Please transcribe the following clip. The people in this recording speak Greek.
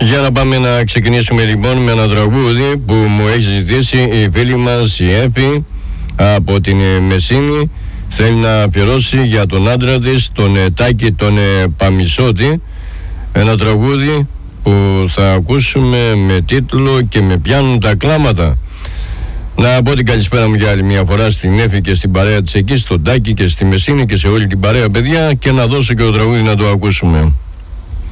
Για να πάμε να ξεκινήσουμε λοιπόν με ένα τραγούδι που μου έχει ζητήσει η φίλη μας η Έφη από την Μεσίνη. Θέλει να αφιερώσει για τον άντρα της, τον Τάκη τον Παμισώτη, ένα τραγούδι που θα ακούσουμε με τίτλο «Και με πιάνουν τα κλάματα». Να πω την καλησπέρα μου για άλλη μια φορά στην Έφη και στην παρέα της εκεί, στον Τάκη και στη Μεσίνη και σε όλη την παρέα παιδιά, και να δώσω και το τραγούδι να το ακούσουμε.